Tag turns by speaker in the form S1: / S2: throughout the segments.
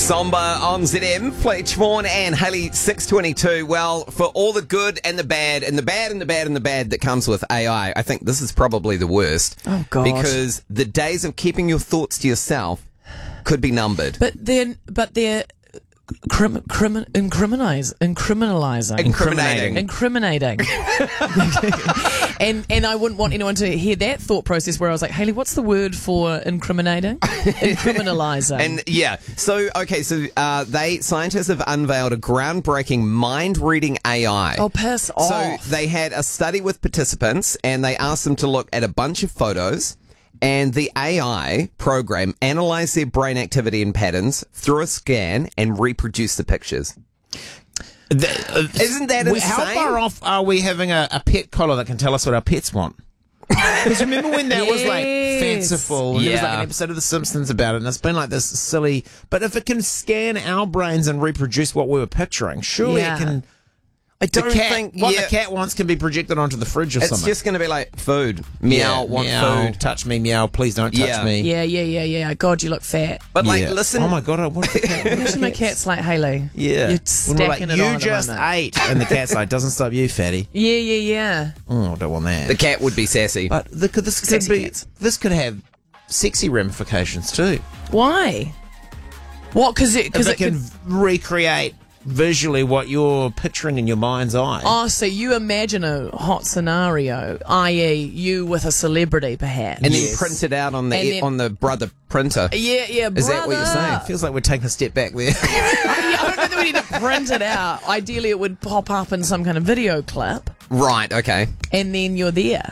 S1: Somber on ZM, Fletch Vaughan and Haley 622. Well, for all the good and the bad and the bad and the bad and the bad that comes with AI, I think this is probably the worst.
S2: Oh, God.
S1: Because the days of keeping your thoughts to yourself could be numbered.
S2: But they're incriminating. And I wouldn't want anyone to hear that thought process where I was like, Haley, what's the word for incriminating? Incriminalizing.
S1: And yeah, so scientists have unveiled a groundbreaking mind-reading AI.
S2: Oh, piss off.
S1: So they had a study with participants and they asked them to look at a bunch of photos, and the AI program analysed their brain activity and patterns through a scan and reproduced the pictures. Isn't that insane?
S3: How far off are we having a pet collar that can tell us what our pets want? Because remember when that was like fanciful?
S1: Yeah.
S3: There was like an episode of The Simpsons about it, and it's been like this silly. But if it can scan our brains and reproduce what we were picturing, surely it can.
S1: I don't think
S3: what the cat wants can be projected onto the fridge or
S1: it's
S3: something.
S1: just going to be like food. Meow, want
S3: meow,
S1: food.
S3: touch me, meow, please don't touch me.
S2: Yeah. God, you look fat.
S1: But listen.
S3: Oh my God, what the cat?
S2: Actually, my cat's like, Haley.
S1: Yeah.
S2: You're
S3: When we're
S2: stacking
S3: like,
S2: it on
S3: you just
S2: at the moment.
S3: ate, and the cat's like, doesn't stop you, fatty.
S2: Yeah.
S3: Oh, I don't want that.
S1: The cat would be sassy.
S3: But this could have sexy ramifications too.
S2: Why? What? Because
S3: If
S2: it
S3: can recreate visually what you're picturing in your mind's eye.
S2: Oh, so you imagine a hot scenario, i.e. you with a celebrity, perhaps.
S1: And then print it out on the brother printer.
S2: Yeah,
S1: Is that what you're saying?
S3: Feels like we're taking a step back there.
S2: I don't know that we need to print it out. Ideally, it would pop up in some kind of video clip,
S1: Right, okay.
S2: and then you're there.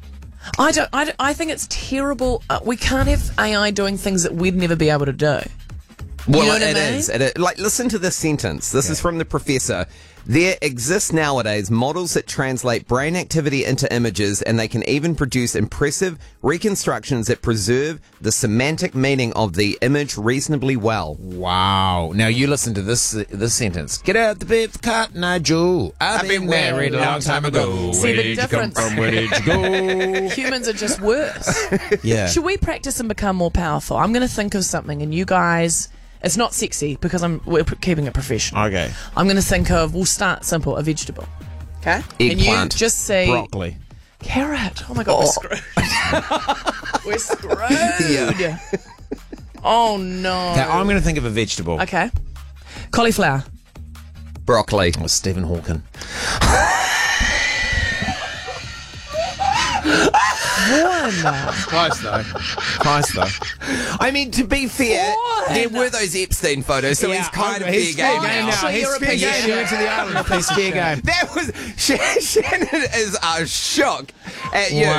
S2: I think it's terrible. We can't have AI doing things that we'd never be able to do.
S1: Well,
S2: You know what I
S1: it
S2: mean?
S1: is. Like, listen to this sentence. This is from the professor. There exist nowadays models that translate brain activity into images, and they can even produce impressive reconstructions that preserve the semantic meaning of the image reasonably well.
S3: Wow. Now you listen to this sentence. Get out the beef cut, Nigel. I've been married a long time ago.
S2: See the difference?
S3: Where did you go?
S2: Humans are just worse.
S3: Yeah.
S2: Should we practice and become more powerful? I'm going to think of something, and you guys. It's not sexy because we're keeping it professional.
S3: Okay.
S2: I'm going to think of, we'll start simple, a vegetable. Okay? And you
S1: Eggplant.
S2: just say...
S3: Broccoli.
S2: Carrot. Oh my God, we're screwed. we're screwed. Oh no.
S3: Okay, I'm going to think of a vegetable.
S2: Okay. Cauliflower.
S1: Broccoli.
S3: Oh, Stephen Hawking. Close though.
S1: I mean, to be fair, there were those Epstein photos, so he's kind of fair game now.
S2: now.
S3: He's
S2: You're a
S3: fair game.
S2: pig.
S3: He went to the island. He's fair game.
S1: That was... Shannon is shocked at you.